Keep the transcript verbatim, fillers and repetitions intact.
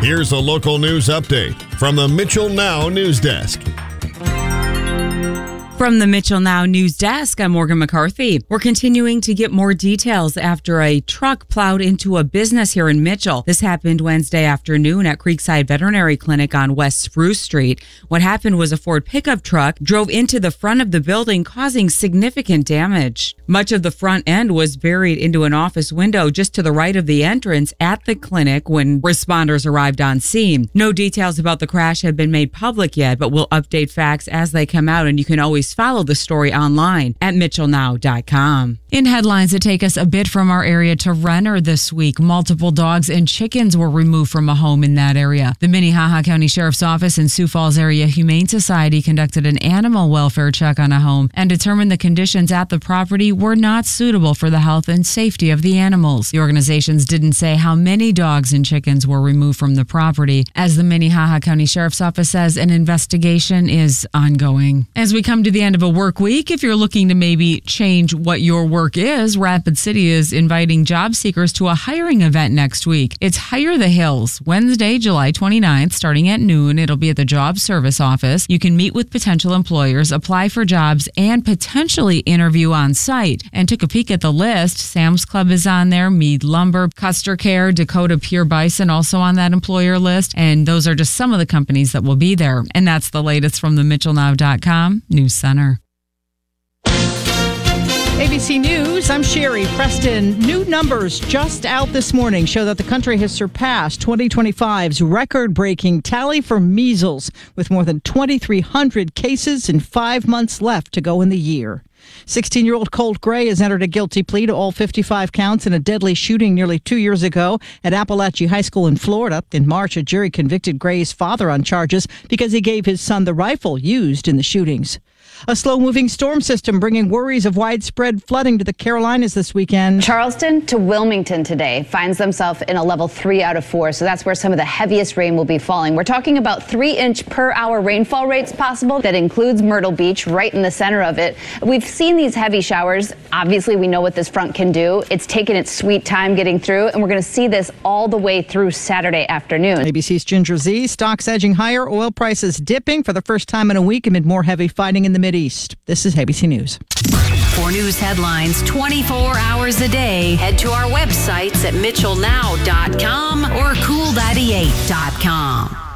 Here's a local news update from the Mitchell Now News Desk. From the Mitchell Now News Desk, I'm Morgan McCarthy. We're continuing to get more details after a truck plowed into a business here in Mitchell. This happened Wednesday afternoon at Creekside Veterinary Clinic on West Spruce Street. What happened was a Ford pickup truck drove into the front of the building, causing significant damage. Much of the front end was buried into an office window just to the right of the entrance at the clinic when responders arrived on scene. No details about the crash have been made public yet, but we'll update facts as they come out, and you can always follow the story online at mitchell now dot com. In headlines that take us a bit from our area to Renner this week, multiple dogs and chickens were removed from a home in that area. The Minnehaha County Sheriff's Office and Sioux Falls Area Humane Society conducted an animal welfare check on a home and determined the conditions at the property were not suitable for the health and safety of the animals. The organizations didn't say how many dogs and chickens were removed from the property. As the Minnehaha County Sheriff's Office says, an investigation is ongoing. As we come to the end of a work week, if you're looking to maybe change what your work is, Rapid City is inviting job seekers to a hiring event next week. It's Hire the Hills, Wednesday, July twenty-ninth, starting at noon. It'll be at the Job Service Office. You can meet with potential employers, apply for jobs, and potentially interview on site. And took a peek at the list. Sam's Club is on there, Mead Lumber, Custer Care, Dakota Pure Bison also on that employer list. And those are just some of the companies that will be there. And that's the latest from the mitchell now dot com News Center. A B C News, I'm Sherry Preston. New numbers just out this morning show that the country has surpassed twenty twenty-five's record-breaking tally for measles, with more than twenty-three hundred cases and five months left to go in the year. sixteen-year-old Colt Gray has entered a guilty plea to all fifty-five counts in a deadly shooting nearly two years ago at Appalachia High School in Florida. In March, a jury convicted Gray's father on charges because he gave his son the rifle used in the shootings. A slow-moving storm system bringing worries of widespread flooding to the Carolinas this weekend. Charleston to Wilmington today finds themselves in a level three out of four, so that's where some of the heaviest rain will be falling. We're talking about three-inch per hour rainfall rates possible. That includes Myrtle Beach, right in the center of it. We've seen these heavy showers. Obviously, we know what this front can do. It's taken its sweet time getting through, and we're going to see this all the way through Saturday afternoon. A B C's Ginger Z. Stocks edging higher, oil prices dipping for the first time in a week amid more heavy fighting in the Mideast. This is A B C News. For news headlines twenty-four hours a day, head to our websites at mitchell now dot com or cool ninety-eight dot com.